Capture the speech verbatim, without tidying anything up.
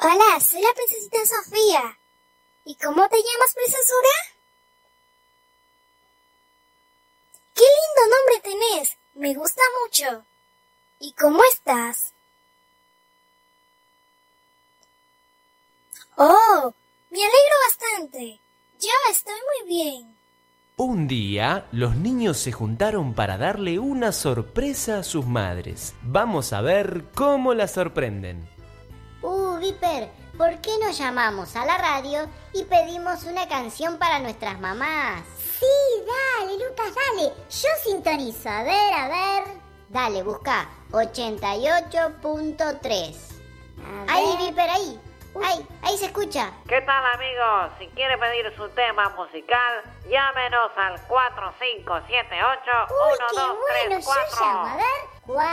Hola, soy la princesita Sofía. ¿Y cómo te llamas, princesura? ¡Qué lindo nombre tenés! Me gusta mucho. ¿Y cómo estás? Oh, me alegro bastante. Yo estoy muy bien. Un día, los niños se juntaron para darle una sorpresa a sus madres. Vamos a ver cómo la sorprenden. Uh, Viper, ¿por qué no llamamos a la radio y pedimos una canción para nuestras mamás? Sí, dale, Lucas, dale. Yo sintonizo. A ver, a ver. Dale, busca ochenta y ocho punto tres. Ahí, Viper, ahí. Ahí, ahí se escucha. ¿Qué tal, amigos? Si quiere pedir su tema musical, llámenos al cuatro cinco siete ocho uno dos tres cuatro. Uy, qué bueno, yo llamo. A ver.